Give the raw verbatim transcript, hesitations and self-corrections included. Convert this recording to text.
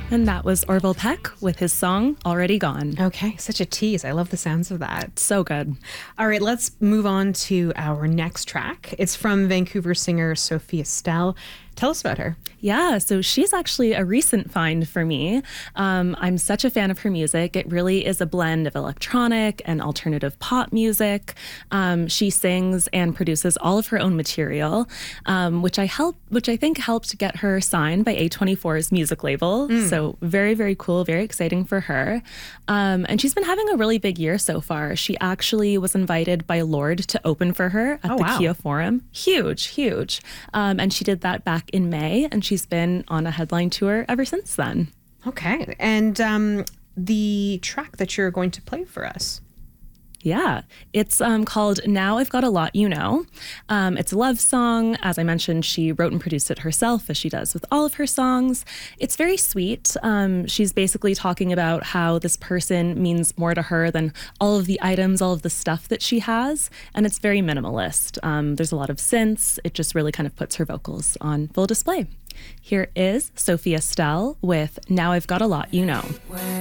And that was Orville Peck with his song Already Gone. Okay, such a tease. I love the sounds of that. So good. All right, let's move on to our next track. It's from Vancouver singer Sophia Stell. Tell us about her. Yeah, so she's actually a recent find for me. Um, I'm such a fan of her music. It really is a blend of electronic and alternative pop music. Um, she sings and produces all of her own material, um, which I help, which I think helped get her signed by A twenty-four's music label. Mm. So very, very cool, very exciting for her. Um, and she's been having a really big year so far. She actually was invited by Lorde to open for her at oh, the wow. Kia Forum. Huge, huge. Um, and she did that back in May, and she's been on a headline tour ever since then. Okay. And um, the track that you're going to play for us. Yeah, it's um, called Now I've Got a Lot You Know. Um, it's a love song. As I mentioned, she wrote and produced it herself, as she does with all of her songs. It's very sweet. Um, she's basically talking about how this person means more to her than all of the items, all of the stuff that she has. And it's very minimalist. Um, there's a lot of synths. It just really kind of puts her vocals on full display. Here is Sophia Stell with Now I've Got a Lot You Know.